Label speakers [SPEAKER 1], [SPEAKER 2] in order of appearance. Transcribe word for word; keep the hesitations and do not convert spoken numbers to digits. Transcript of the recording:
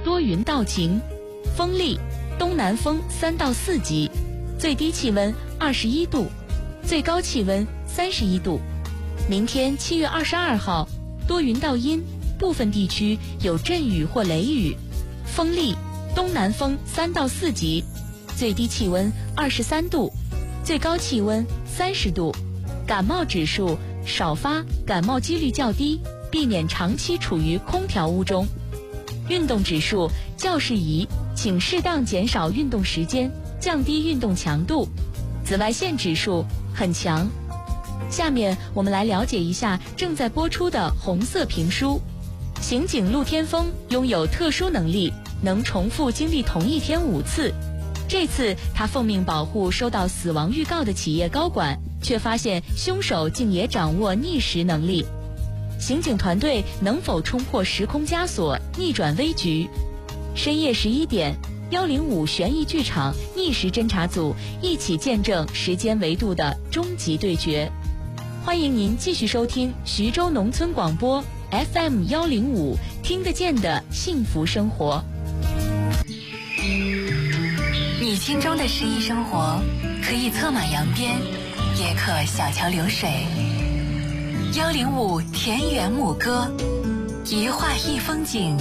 [SPEAKER 1] 多云到晴，风力东南风三到四级，最低气温二十一度，最高气温三十一度。明天七月二十二号，多云到阴，部分地区有阵雨或雷雨，风力东南风三到四级，最低气温二十三度，最高气温三十度。感冒指数少发，感冒几率较低，避免长期处于空调屋中。运动指数较适宜，请适当减少运动时间，降低运动强度。紫外线指数很强。下面我们来了解一下正在播出的红色评书。刑警陆天峰拥有特殊能力，能重复经历同一天五次。这次他奉命保护收到死亡预告的企业高管，却发现凶手竟也掌握逆时能力。刑警团队能否冲破时空枷锁，逆转危局？深夜十一点，幺零五悬疑剧场逆时侦查组一起见证时间维度的终极对决。欢迎您继续收听徐州农村广播 F M 幺零五，听得见的幸福生活。
[SPEAKER 2] 你心中的诗意生活，可以策马扬鞭，也可小桥流水。幺零五田园牧歌，一画一风景。